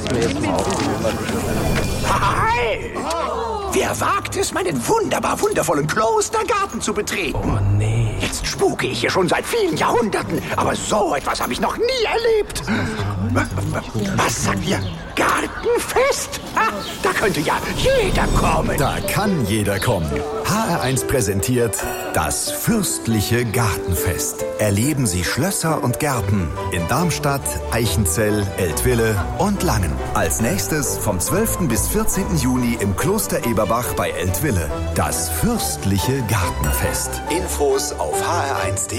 Hi! Wer wagt es, meinen wundervollen Klostergarten zu betreten? Oh nee. Jetzt spuke ich hier schon seit vielen Jahrhunderten, aber so etwas habe ich noch nie erlebt. Was sagt ihr? Gartenfest? Da könnte ja jeder kommen. Da kann jeder kommen. HR1 präsentiert das fürstliche Gartenfest. Erleben Sie Schlösser und Gärten in Darmstadt, Eichenzell, Eltville und Langen. Als nächstes vom 12. bis 14. Juni im Kloster Eberbach bei Eltville. Das fürstliche Gartenfest. Infos auf hr1.de.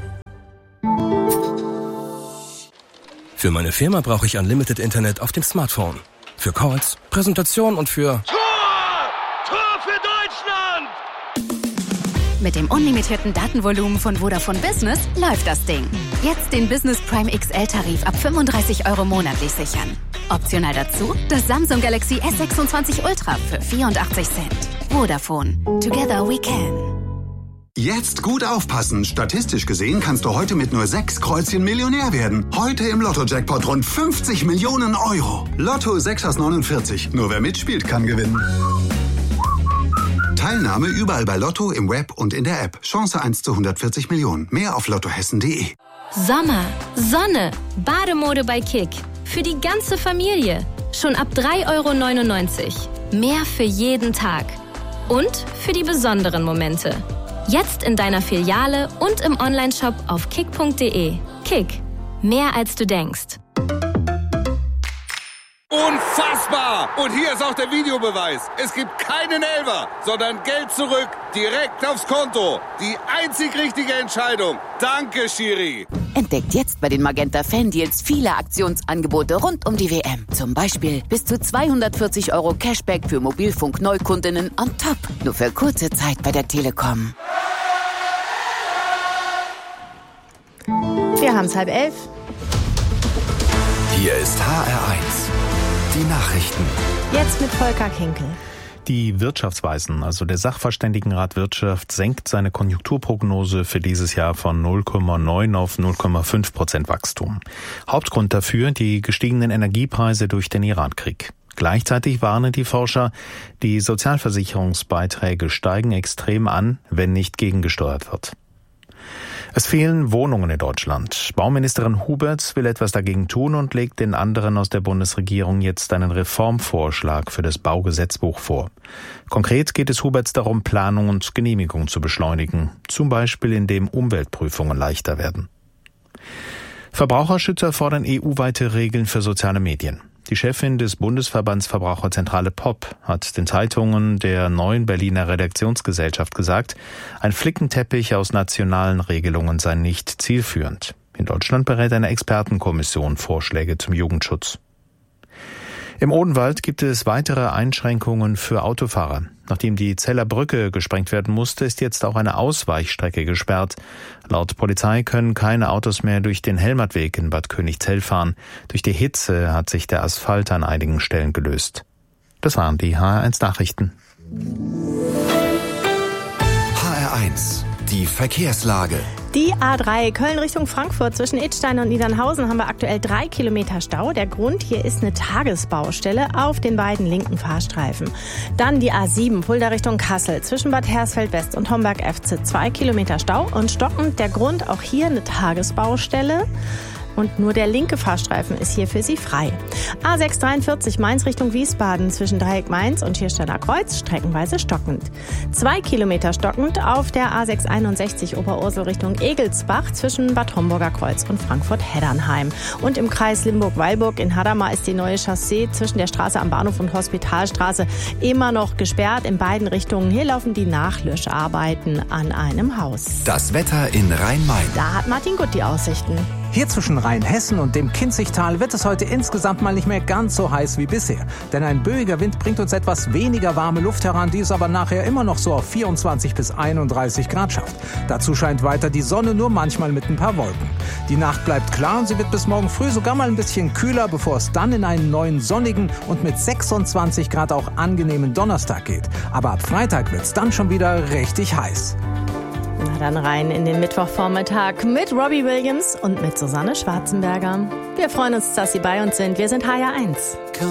Für meine Firma brauche ich Unlimited Internet auf dem Smartphone. Für Calls, Präsentation und für... Tor für Deutschland! Mit dem unlimitierten Datenvolumen von Vodafone Business läuft das Ding. Jetzt den Business Prime XL-Tarif ab 35 € monatlich sichern. Optional dazu das Samsung Galaxy S26 Ultra für 84 Cent. Vodafone. Together we can. Jetzt gut aufpassen. Statistisch gesehen kannst du heute mit nur 6 Kreuzchen Millionär werden. Heute im Lotto-Jackpot rund 50 Millionen €. Lotto 6 aus 49. Nur wer mitspielt, kann gewinnen. Teilnahme überall bei Lotto, im Web und in der App. Chance 1 zu 140 Millionen. Mehr auf lottohessen.de. Sommer, Sonne, Bademode bei Kick. Für die ganze Familie. Schon ab 3,99 €. Mehr für jeden Tag. Und für die besonderen Momente. Jetzt in deiner Filiale und im Onlineshop auf kick.de. Kick. Mehr als du denkst. Unfassbar! Und hier ist auch der Videobeweis. Es gibt keinen Elfer, sondern Geld zurück, direkt aufs Konto. Die einzig richtige Entscheidung. Danke, Schiri. Entdeckt jetzt bei den Magenta Fan-Deals viele Aktionsangebote rund um die WM. Zum Beispiel bis zu 240 € Cashback für Mobilfunk-Neukundinnen on top. Nur für kurze Zeit bei der Telekom. Wir haben es 10:30. Hier ist HR1. Die Nachrichten. Jetzt mit Volker Kinkel. Die Wirtschaftsweisen, also der Sachverständigenrat Wirtschaft, senkt seine Konjunkturprognose für dieses Jahr von 0,9 auf 0,5% Wachstum. Hauptgrund dafür die gestiegenen Energiepreise durch den Irankrieg. Gleichzeitig warnen die Forscher, die Sozialversicherungsbeiträge steigen extrem an, wenn nicht gegengesteuert wird. Es fehlen Wohnungen in Deutschland. Bauministerin Huberts will etwas dagegen tun und legt den anderen aus der Bundesregierung jetzt einen Reformvorschlag für das Baugesetzbuch vor. Konkret geht es Huberts darum, Planung und Genehmigung zu beschleunigen, zum Beispiel indem Umweltprüfungen leichter werden. Verbraucherschützer fordern EU-weite Regeln für soziale Medien. Die Chefin des Bundesverbands Verbraucherzentrale POP hat den Zeitungen der neuen Berliner Redaktionsgesellschaft gesagt, ein Flickenteppich aus nationalen Regelungen sei nicht zielführend. In Deutschland berät eine Expertenkommission Vorschläge zum Jugendschutz. Im Odenwald gibt es weitere Einschränkungen für Autofahrer. Nachdem die Zeller Brücke gesprengt werden musste, ist jetzt auch eine Ausweichstrecke gesperrt. Laut Polizei können keine Autos mehr durch den Helmertweg in Bad Königzell fahren. Durch die Hitze hat sich der Asphalt an einigen Stellen gelöst. Das waren die HR1 Nachrichten. HR1, die Verkehrslage. Die A3 Köln Richtung Frankfurt zwischen Idstein und Niedernhausen haben wir aktuell 3 Kilometer Stau. Der Grund hier ist eine Tagesbaustelle auf den beiden linken Fahrstreifen. Dann die A7 Fulda Richtung Kassel zwischen Bad Hersfeld West und Homberg-Efze 2 Kilometer Stau und stockend. Der Grund auch hier eine Tagesbaustelle. Und nur der linke Fahrstreifen ist hier für Sie frei. A643 Mainz Richtung Wiesbaden zwischen Dreieck Mainz und Hirschsteiner Kreuz streckenweise stockend. 2 Kilometer stockend auf der A661 Oberursel Richtung Egelsbach zwischen Bad Homburger Kreuz und Frankfurt-Heddernheim. Und im Kreis Limburg-Weilburg in Hadamar ist die neue Chaussee zwischen der Straße am Bahnhof und Hospitalstraße immer noch gesperrt in beiden Richtungen. Hier laufen die Nachlöscharbeiten an einem Haus. Das Wetter in Rhein-Main. Da hat Martin Gutt die Aussichten. Hier zwischen Rheinhessen und dem Kinzigtal wird es heute insgesamt mal nicht mehr ganz so heiß wie bisher. Denn ein böiger Wind bringt uns etwas weniger warme Luft heran, die es aber nachher immer noch so auf 24 bis 31 Grad schafft. Dazu scheint weiter die Sonne, nur manchmal mit ein paar Wolken. Die Nacht bleibt klar und sie wird bis morgen früh sogar mal ein bisschen kühler, bevor es dann in einen neuen sonnigen und mit 26 Grad auch angenehmen Donnerstag geht. Aber ab Freitag wird es dann schon wieder richtig heiß. Na dann rein in den Mittwochvormittag mit Robbie Williams und mit Susanne Schwarzenberger. Wir freuen uns, dass Sie bei uns sind. Wir sind HR1.